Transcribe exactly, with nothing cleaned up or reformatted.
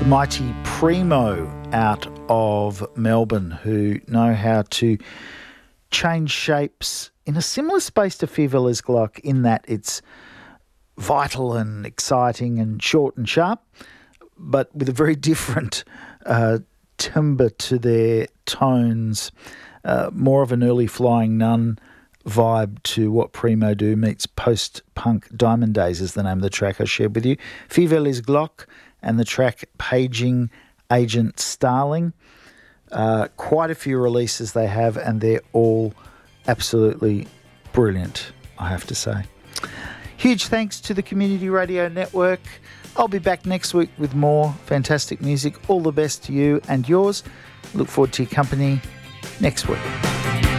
mighty Primo out of Melbourne, who know how to change shapes in a similar space to Fever Les Glock, in that it's vital and exciting and short and sharp, but with a very different uh, timbre to their tones, uh, more of an early Flying Nun vibe to what Primo do meets post-punk. Diamond Days is the name of the track I shared with you. Fever Les Glock and the track Paging Agent Starling. Uh, quite a few releases they have, and they're all absolutely brilliant, I have to say. Huge thanks to the Community Radio Network. I'll be back next week with more fantastic music. All the best to you and yours. Look forward to your company next week.